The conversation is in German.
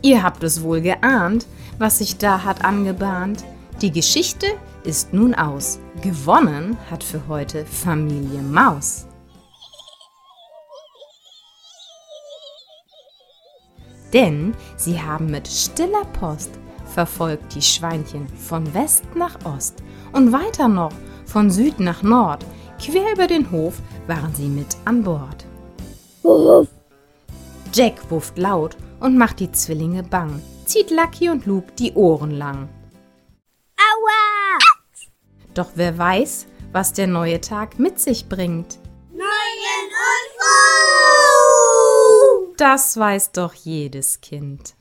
Ihr habt es wohl geahnt, was sich da hat angebahnt. Die Geschichte ist nun aus. Gewonnen hat für heute Familie Maus. Denn sie haben mit stiller Post verfolgt die Schweinchen von West nach Ost und weiter noch von Süd nach Nord. Quer über den Hof waren sie mit an Bord. Jack wufft laut und macht die Zwillinge bang, zieht Lucky und Luke die Ohren lang. Aua! Doch wer weiß, was der neue Tag mit sich bringt. Neuen Unfug! Das weiß doch jedes Kind.